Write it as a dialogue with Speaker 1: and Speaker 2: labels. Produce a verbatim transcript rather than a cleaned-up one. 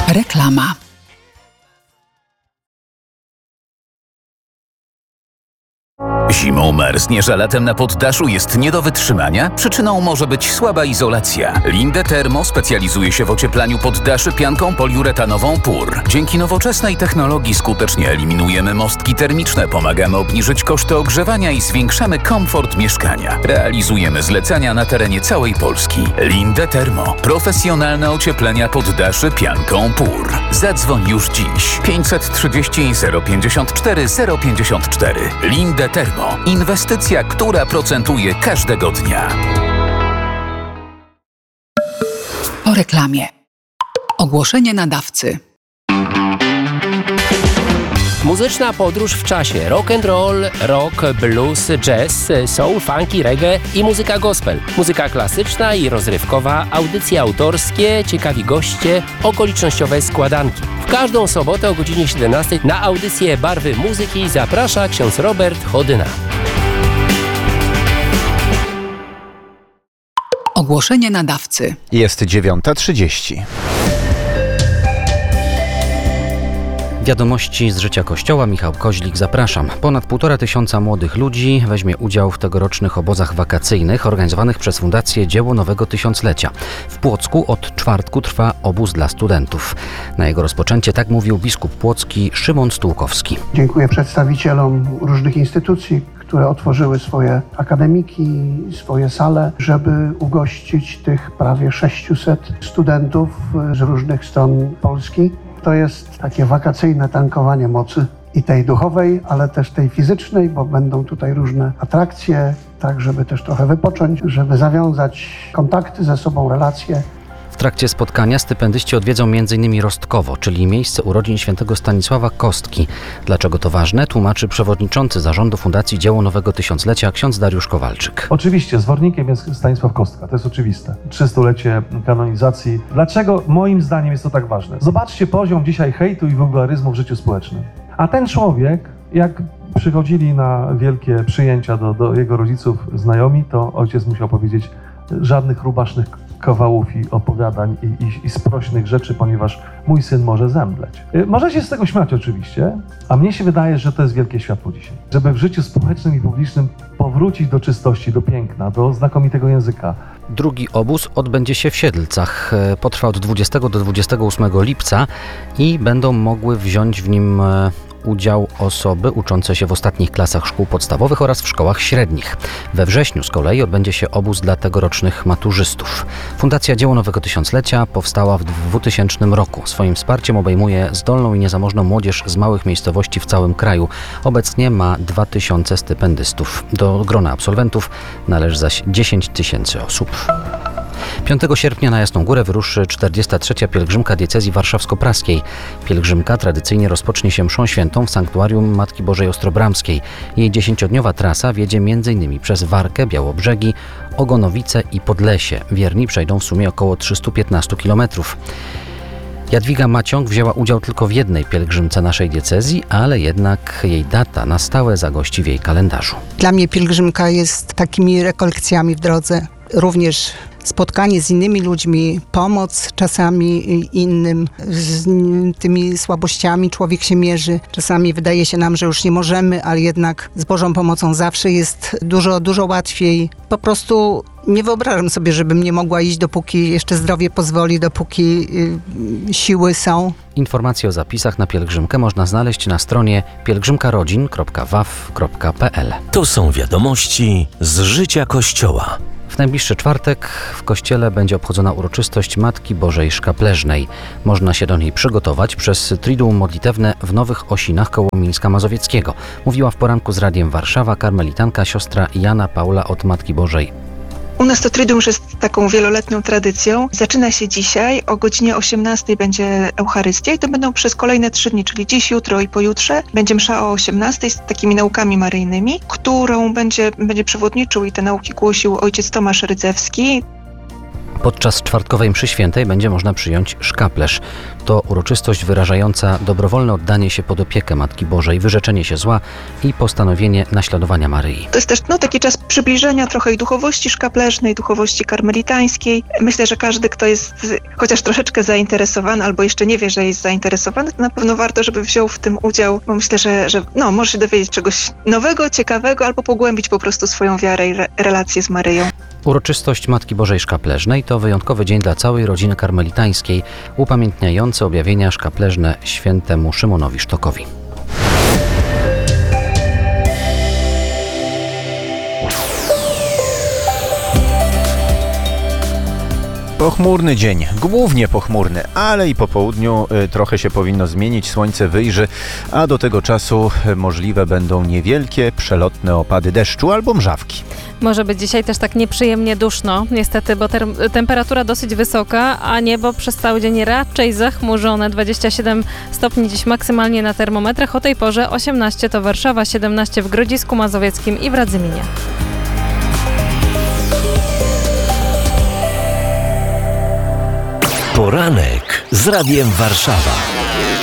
Speaker 1: Reklama.
Speaker 2: Zimą marzniesz, a latem na poddaszu jest nie do wytrzymania? Przyczyną może być słaba izolacja. Linde Thermo specjalizuje się w ocieplaniu poddaszy pianką poliuretanową P U R. Dzięki nowoczesnej technologii skutecznie eliminujemy mostki termiczne, pomagamy obniżyć koszty ogrzewania i zwiększamy komfort mieszkania. Realizujemy zlecenia na terenie całej Polski. Linde Thermo. Profesjonalne ocieplenia poddaszy pianką P U R. Zadzwoń już dziś. pięćset trzydzieści zero pięćdziesiąt cztery zero pięćdziesiąt cztery. Linde Thermo. Inwestycja, która procentuje każdego dnia.
Speaker 1: Po reklamie. Ogłoszenie nadawcy.
Speaker 3: Muzyczna podróż w czasie. Rock and roll, rock, blues, jazz, soul, funky, reggae i muzyka gospel. Muzyka klasyczna i rozrywkowa, audycje autorskie, ciekawi goście, okolicznościowe składanki. W każdą sobotę o godzinie siedemnastej na audycję Barwy Muzyki zaprasza ksiądz Robert Chodyna.
Speaker 1: Ogłoszenie nadawcy.
Speaker 4: Jest dziewiąta trzydzieści. Wiadomości z życia Kościoła. Michał Koźlik, zapraszam. Ponad półtora tysiąca młodych ludzi weźmie udział w tegorocznych obozach wakacyjnych organizowanych przez Fundację Dzieło Nowego Tysiąclecia. W Płocku od czwartku trwa obóz dla studentów. Na jego rozpoczęcie tak mówił biskup płocki Szymon Stułkowski.
Speaker 5: Dziękuję przedstawicielom różnych instytucji, które otworzyły swoje akademiki, swoje sale, żeby ugościć tych prawie sześciuset studentów z różnych stron Polski. To jest takie wakacyjne tankowanie mocy i tej duchowej, ale też tej fizycznej, bo będą tutaj różne atrakcje, tak żeby też trochę wypocząć, żeby zawiązać kontakty ze sobą, relacje.
Speaker 4: W trakcie spotkania stypendyści odwiedzą między innymi Rostkowo, czyli miejsce urodzin świętego Stanisława Kostki. Dlaczego to ważne, tłumaczy przewodniczący zarządu Fundacji Dzieło Nowego Tysiąclecia ksiądz Dariusz Kowalczyk.
Speaker 6: Oczywiście, zwornikiem jest Stanisław Kostka, to jest oczywiste. Trzystulecie kanonizacji. Dlaczego moim zdaniem jest to tak ważne? Zobaczcie poziom dzisiaj hejtu i wulgaryzmu w życiu społecznym. A ten człowiek, jak przychodzili na wielkie przyjęcia do, do jego rodziców, znajomi, to ojciec musiał powiedzieć żadnych rubasznych kawałów i opowiadań i, i, i sprośnych rzeczy, ponieważ mój syn może zemdleć. Może się z tego śmiać oczywiście, a mnie się wydaje, że to jest wielkie światło dzisiaj. Żeby w życiu społecznym i publicznym powrócić do czystości, do piękna, do znakomitego języka.
Speaker 4: Drugi obóz odbędzie się w Siedlcach. Potrwa od dwudziestego do dwudziestego ósmego lipca i będą mogły wziąć w nim udział osoby uczące się w ostatnich klasach szkół podstawowych oraz w szkołach średnich. We wrześniu z kolei odbędzie się obóz dla tegorocznych maturzystów. Fundacja Dzieło Nowego Tysiąclecia powstała w dwutysięcznym roku. Swoim wsparciem obejmuje zdolną i niezamożną młodzież z małych miejscowości w całym kraju. Obecnie ma dwa tysiące stypendystów. Do grona absolwentów należy zaś dziesięć tysięcy osób. piątego sierpnia na Jasną Górę wyruszy czterdziesta trzecia pielgrzymka diecezji warszawsko-praskiej. Pielgrzymka tradycyjnie rozpocznie się mszą świętą w sanktuarium Matki Bożej Ostrobramskiej. Jej dziesięciodniowa trasa wiedzie m.in. przez Warkę, Białobrzegi, Ogonowice i Podlesie. Wierni przejdą w sumie około trzysta piętnaście kilometrów. Jadwiga Maciąg wzięła udział tylko w jednej pielgrzymce naszej diecezji, ale jednak jej data na stałe zagości w jej kalendarzu.
Speaker 7: Dla mnie pielgrzymka jest takimi rekolekcjami w drodze. Również spotkanie z innymi ludźmi, pomoc czasami innym, z tymi słabościami człowiek się mierzy. Czasami wydaje się nam, że już nie możemy, ale jednak z Bożą pomocą zawsze jest dużo, dużo łatwiej. Po prostu nie wyobrażam sobie, żebym nie mogła iść, dopóki jeszcze zdrowie pozwoli, dopóki y, siły są.
Speaker 4: Informacje o zapisach na pielgrzymkę można znaleźć na stronie pielgrzymkarodzin kropka w a w kropka p l.
Speaker 8: To są wiadomości z życia Kościoła.
Speaker 4: W najbliższy czwartek w kościele będzie obchodzona uroczystość Matki Bożej Szkapleżnej. Można się do niej przygotować przez triduum modlitewne w Nowych Osinach koło Mińska Mazowieckiego. Mówiła w poranku z Radiem Warszawa karmelitanka siostra Jana Paula od Matki Bożej.
Speaker 9: U nas to Triduum już jest taką wieloletnią tradycją. Zaczyna się dzisiaj, o godzinie osiemnastej będzie Eucharystia i to będą przez kolejne trzy dni, czyli dziś, jutro i pojutrze. Będzie msza o osiemnastej z takimi naukami maryjnymi, którą będzie, będzie przewodniczył i te nauki głosił ojciec Tomasz Rydzewski.
Speaker 4: Podczas czwartkowej mszy świętej będzie można przyjąć szkaplerz. To uroczystość wyrażająca dobrowolne oddanie się pod opiekę Matki Bożej, wyrzeczenie się zła i postanowienie naśladowania Maryi.
Speaker 9: To jest też no, taki czas przybliżenia trochę i duchowości szkaplerznej, duchowości karmelitańskiej. Myślę, że każdy, kto jest chociaż troszeczkę zainteresowany albo jeszcze nie wie, że jest zainteresowany, to na pewno warto, żeby wziął w tym udział, bo myślę, że, że no, może się dowiedzieć czegoś nowego, ciekawego albo pogłębić po prostu swoją wiarę i re- relację z Maryją.
Speaker 4: Uroczystość Matki Bożej Szkaplerznej to wyjątkowy dzień dla całej rodziny karmelitańskiej, upamiętniający objawienia szkaplerzne świętemu Szymonowi Sztokowi.
Speaker 10: Pochmurny dzień, głównie pochmurny, ale i po południu y, trochę się powinno zmienić, słońce wyjrzy, a do tego czasu y, możliwe będą niewielkie, przelotne opady deszczu albo mrzawki.
Speaker 11: Może być dzisiaj też tak nieprzyjemnie duszno, niestety, bo ter- temperatura dosyć wysoka, a niebo przez cały dzień raczej zachmurzone. dwadzieścia siedem stopni dziś maksymalnie na termometrach, o tej porze osiemnaście to Warszawa, siedemnaście w Grodzisku Mazowieckim i w Radzyminie.
Speaker 8: Poranek z Radiem Warszawa.